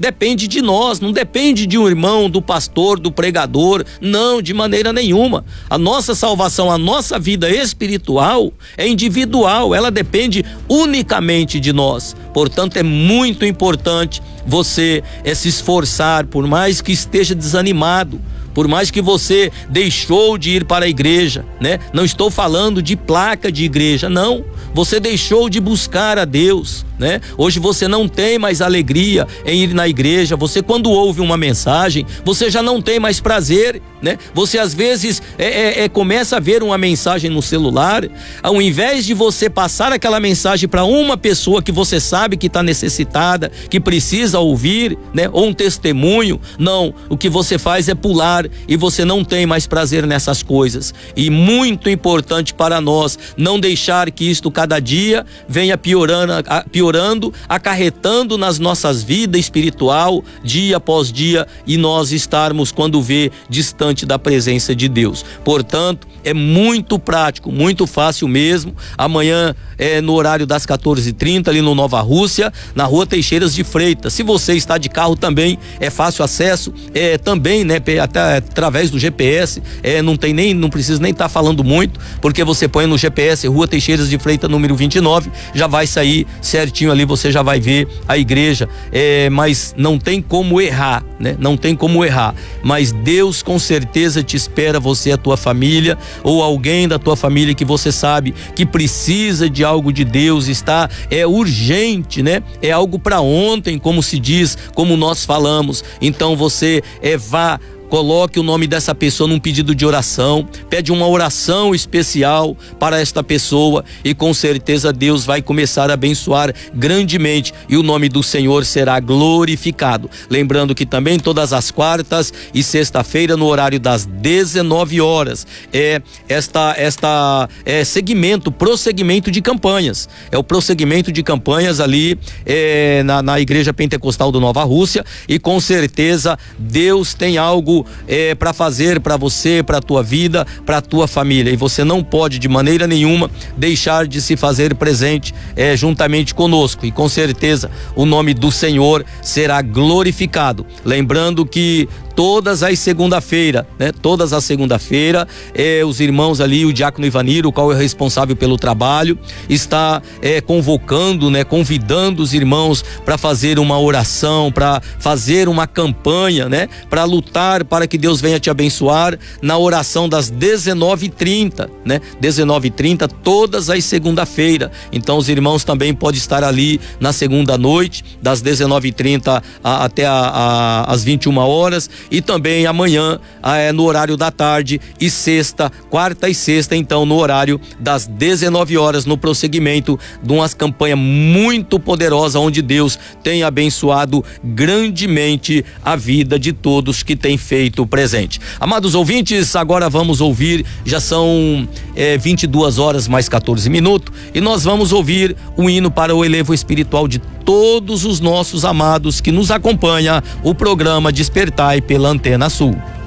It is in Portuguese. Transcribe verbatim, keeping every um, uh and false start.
depende de nós, não depende de um irmão, do pastor, do pregador, não, de maneira nenhuma. A nossa salvação, a nossa vida espiritual é individual, ela depende unicamente de nós. Portanto, é muito importante você é, se esforçar, por mais que esteja desanimado, por mais que você deixou de ir para a igreja, né? Não estou falando de placa de igreja, não. Você deixou de buscar a Deus, né? Hoje você não tem mais alegria em ir na igreja. Você, quando ouve uma mensagem, você já não tem mais prazer, né? Você às vezes é, é, é, começa a ver uma mensagem no celular, ao invés de você passar aquela mensagem para uma pessoa que você sabe que está necessitada, que precisa ouvir, né? Ou um testemunho, não. O que você faz é pular e você não tem mais prazer nessas coisas. E muito importante para nós não deixar que isto cada dia venha piorando, piorando, acarretando nas nossas vidas espiritual dia após dia, e nós estarmos, quando vê, distante da presença de Deus. Portanto, é muito prático, muito fácil mesmo. Amanhã é no horário das quatorze e trinta, ali no Nova Rússia, na rua Teixeiras de Freitas. Se você está de carro também, é fácil acesso, é também, né, até através do G P S, é, não tem nem, não precisa nem estar tá falando muito, porque você põe no G P S Rua Teixeiras de Freitas, número vinte e nove, já vai sair certinho ali, você já vai ver a igreja, é, mas não tem como errar, né? Não tem como errar, mas Deus com certeza te espera, você, a tua família, ou alguém da tua família que você sabe que precisa de algo de Deus, está, é urgente, né? É algo para ontem, como se diz, como nós falamos. Então você é, vá, coloque o nome dessa pessoa num pedido de oração, pede uma oração especial para esta pessoa, e com certeza Deus vai começar a abençoar grandemente e o nome do Senhor será glorificado. Lembrando que também todas as quartas e sexta-feira, no horário das dezenove horas, é esta esta é segmento, prosseguimento de campanhas. É o prosseguimento de campanhas ali é, na, na Igreja Pentecostal do Nova Rússia, e com certeza Deus tem algo É, para fazer para você, para a tua vida, para a tua família, e você não pode de maneira nenhuma deixar de se fazer presente é, juntamente conosco, e com certeza o nome do Senhor será glorificado. Lembrando que todas as segunda-feira, né? Todas as segunda-feira, é, os irmãos ali, o diácono Ivaniro, o qual é responsável pelo trabalho, está é, convocando, né? Convidando os irmãos para fazer uma oração, para fazer uma campanha, né? Para lutar para que Deus venha te abençoar na oração das dezenove e trinta, né? dezenove e trinta, todas as segunda-feira. Então os irmãos também podem estar ali na segunda noite, das dezenove e trinta a, até a, a, as vinte e uma horas, e também amanhã é, no horário da tarde, e sexta, quarta e sexta, então no horário das dezenove horas, no prosseguimento de uma campanha muito poderosa, onde Deus tem abençoado grandemente a vida de todos que tem feito presente. Amados ouvintes, agora vamos ouvir, já são é, vinte e duas horas mais quatorze minutos, e nós vamos ouvir o hino para o elevo espiritual de todos os nossos amados que nos acompanha, o programa Despertai pela Antena Sul.